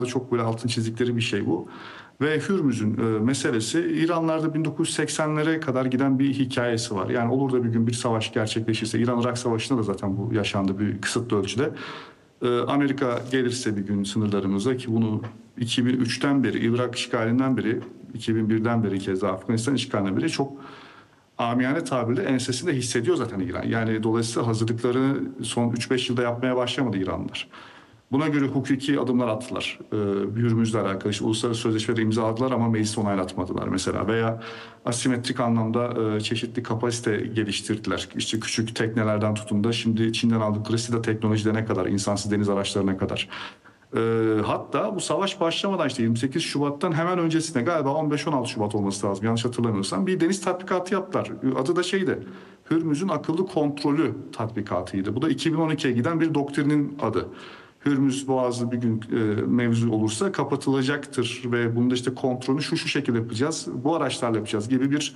çok böyle altın çizdikleri bir şey bu. Ve Hürmüz'ün meselesi İranlarda 1980'lere kadar giden bir hikayesi var. Yani olur da bir gün bir savaş gerçekleşirse, İran-Irak Savaşı'nda da zaten bu yaşandı bir kısıtlı ölçüde. Amerika gelirse bir gün sınırlarımıza, ki bunu 2003'ten beri, Irak işgalinden beri, 2001'den beri keza Afganistan işgalinden beri çok amiyane tabirle ensesinde hissediyor zaten İran. Yani dolayısıyla hazırlıklarını son 3-5 yılda yapmaya başlamadı İranlılar. Buna göre hukuki adımlar attılar. Hürmüz'le alakalı işte uluslararası sözleşmeleri imzaladılar ama mecliste onaylatmadılar mesela. Veya asimetrik anlamda çeşitli kapasite geliştirdiler. İşte küçük teknelerden tutun da şimdi Çin'den aldıkları SİDA teknolojilerine kadar, insansız deniz araçlarına kadar. Hatta bu savaş başlamadan işte 28 Şubat'tan hemen öncesine, galiba 15-16 Şubat olması lazım yanlış hatırlamıyorsam, bir deniz tatbikatı yaptılar. Adı da şeydi, Hürmüz'ün akıllı kontrolü tatbikatıydı. Bu da 2012'ye giden bir doktrinin adı. Hürmüz Boğazı bir gün mevzu olursa kapatılacaktır ve bunda işte kontrolü şu şekilde yapacağız, bu araçlarla yapacağız gibi bir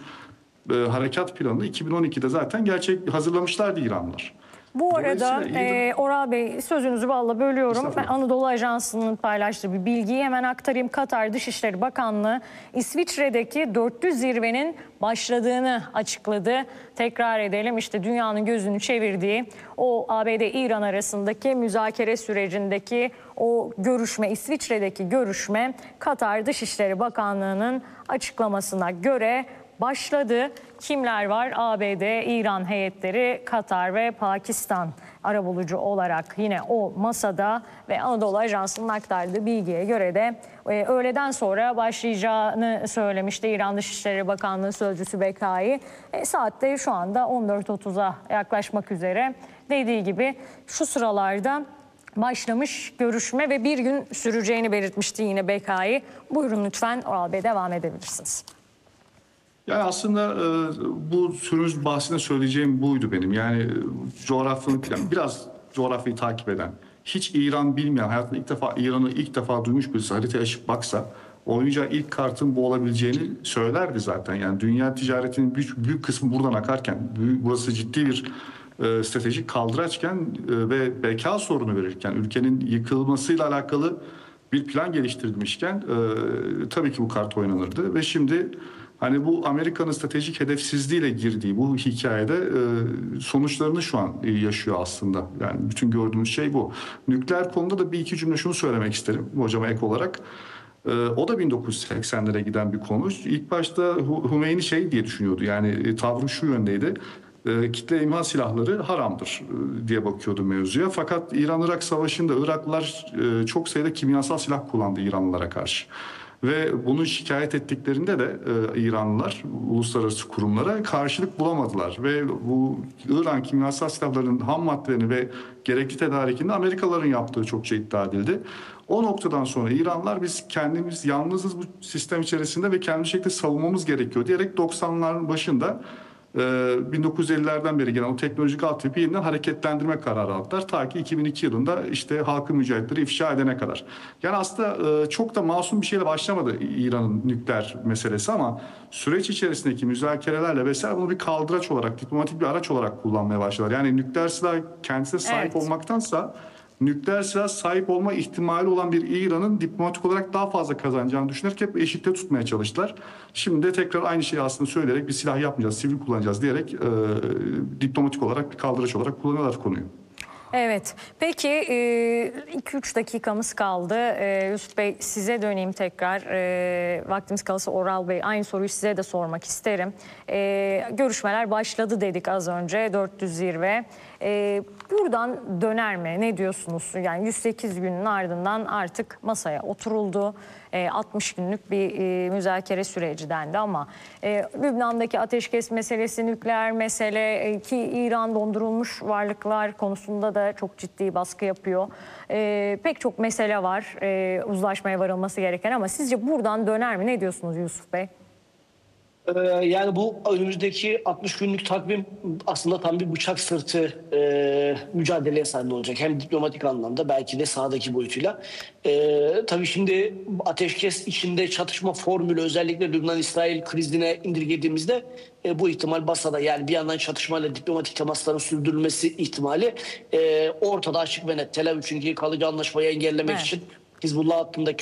harekat planını 2012'de zaten hazırlamışlardı İranlılar. Bu arada Oral Bey, sözünüzü balla bölüyorum. Ben Anadolu Ajansı'nın paylaştığı bir bilgiyi hemen aktarayım. Katar Dışişleri Bakanlığı İsviçre'deki 400 zirvenin başladığını açıkladı. Tekrar edelim, işte dünyanın gözünü çevirdiği o ABD-İran arasındaki müzakere sürecindeki o görüşme, İsviçre'deki görüşme Katar Dışişleri Bakanlığı'nın açıklamasına göre başladı. Kimler var? ABD, İran heyetleri, Katar ve Pakistan arabulucu olarak yine o masada ve Anadolu Ajansı'nın aktardığı bilgiye göre de öğleden sonra başlayacağını söylemişti İran Dışişleri Bakanlığı Sözcüsü Bekai. Saatte şu anda 14.30'a yaklaşmak üzere. Dediği gibi şu sıralarda başlamış görüşme ve bir gün süreceğini belirtmişti yine Bekai. Buyurun lütfen Oral Bey, devam edebilirsiniz. Yani aslında bu sürümüz bahsinde söyleyeceğim buydu benim. Yani biraz coğrafyayı takip eden, hiç İran bilmeyen, hayatında İran'ı ilk defa duymuş birisi haritaya açıp baksa oynayacağı ilk kartın bu olabileceğini söylerdi zaten. Yani dünya ticaretinin büyük kısmı buradan akarken, burası ciddi bir stratejik kaldıraçken ve beka sorunu verirken, ülkenin yıkılmasıyla alakalı bir plan geliştirilmişken tabii ki bu kart oynanırdı ve şimdi hani bu Amerika'nın stratejik hedefsizliğiyle girdiği bu hikayede sonuçlarını şu an yaşıyor aslında. Yani bütün gördüğümüz şey bu. Nükleer konuda da bir iki cümle şunu söylemek isterim hocama ek olarak. O da 1980'lere giden bir konu. İlk başta Hümeyni şey diye düşünüyordu, yani tavrı şu yöndeydi. Kitle imha silahları haramdır diye bakıyordu mevzuya. Fakat İran-Irak Savaşı'nda Iraklılar çok sayıda kimyasal silah kullandı İranlılara karşı. Ve bunu şikayet ettiklerinde de İranlılar uluslararası kurumlara karşılık bulamadılar. Ve bu İran kimyasal silahlarının ham maddelerini ve gerekli tedarikini Amerikalıların yaptığı çokça iddia edildi. O noktadan sonra İranlılar biz kendimiz yalnızız bu sistem içerisinde ve kendi şekilde savunmamız gerekiyor diyerek 90'ların başında 1950'lerden beri gelen o teknolojik altyapıyı yeniden hareketlendirme kararı aldılar. Ta ki 2002 yılında işte halkın mücahitleri ifşa edene kadar. Yani aslında çok da masum bir şeyle başlamadı İran'ın nükleer meselesi ama süreç içerisindeki müzakerelerle vesaire bunu bir kaldıraç olarak, diplomatik bir araç olarak kullanmaya başladılar. Yani nükleer silah kendisine sahip olmaktansa nükleer silah sahip olma ihtimali olan bir İran'ın diplomatik olarak daha fazla kazanacağını düşünerek hep eşitte tutmaya çalıştılar. Şimdi de tekrar aynı şeyi aslında söyleyerek bir silah yapmayacağız, sivil kullanacağız diyerek diplomatik olarak bir kaldıraç olarak kullanıyorlar konuyu. Evet. Peki 2-3 dakikamız kaldı. Yusuf Bey, size döneyim tekrar. Vaktimiz kalırsa Oral Bey, aynı soruyu size de sormak isterim. Görüşmeler başladı dedik az önce, 400 zirve. Buradan döner mi? Ne diyorsunuz? Yani 108 günün ardından artık masaya oturuldu. 60 günlük bir müzakere süreci dendi ama Lübnan'daki ateşkes meselesi, nükleer mesele ki İran dondurulmuş varlıklar konusunda da çok ciddi baskı yapıyor. Pek çok mesele var uzlaşmaya varılması gereken ama sizce buradan döner mi? Ne diyorsunuz Yusuf Bey? Yani bu önümüzdeki 60 günlük takvim aslında tam bir bıçak sırtı mücadeleye sahip olacak. Hem diplomatik anlamda belki de sahadaki boyutuyla. Tabii şimdi ateşkes içinde çatışma formülü özellikle Lübnan-İsrail krizine indirgediğimizde bu ihtimal masada, yani bir yandan çatışmayla diplomatik temasların sürdürülmesi ihtimali ortada açık ve net. Tel Aviv çünkü kalıcı anlaşmayı engellemek için Hizbullah hattındaki